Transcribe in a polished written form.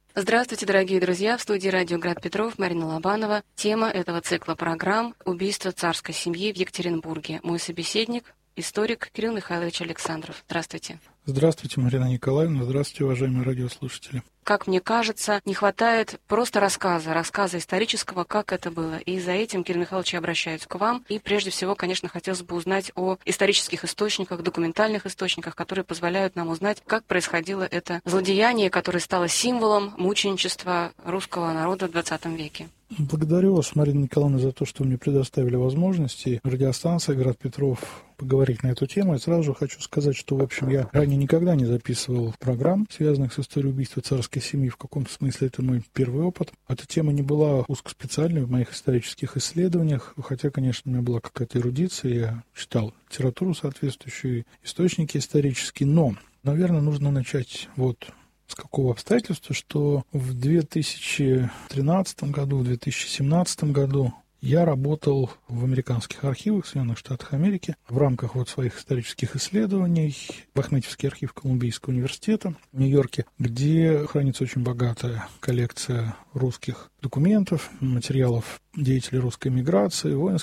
Здравствуйте, дорогие друзья! В студии радио «Град Петров» Марина Лобанова. Тема этого цикла программ «Убийство царской семьи в Екатеринбурге». Мой собеседник – историк Кирилл Михайлович Александров. Здравствуйте. Здравствуйте, Марина Николаевна. Здравствуйте, уважаемые радиослушатели. Как мне кажется, не хватает просто рассказа исторического, как это было. И за этим, Кирилл Михайлович, я обращаюсь к вам. И прежде всего, конечно, хотелось бы узнать о исторических источниках, документальных источниках, которые позволяют нам узнать, как происходило это злодеяние, которое стало символом мученичества русского народа в XX веке. Благодарю вас, Марина Николаевна, за то, что мне предоставили возможности радиостанции «Град Петров» поговорить на эту тему. И сразу же хочу сказать, что, в общем, я ранее никогда не записывал программ, связанных с историей убийства царской семьи. В каком-то смысле это мой первый опыт. Эта тема не была узкоспециальной в моих исторических исследованиях, хотя, конечно, у меня была какая-то эрудиция, я читал литературу соответствующую, источники исторические, но, наверное, нужно начать с какого обстоятельства, что в 2013 году, в 2017 году я работал в американских архивах Соединенных Штатов Америки в рамках своих исторических исследований в Ахметьевский архив Колумбийского университета в Нью-Йорке, где хранится очень богатая коллекция русских документов, материалов деятелей русской эмиграции, воинских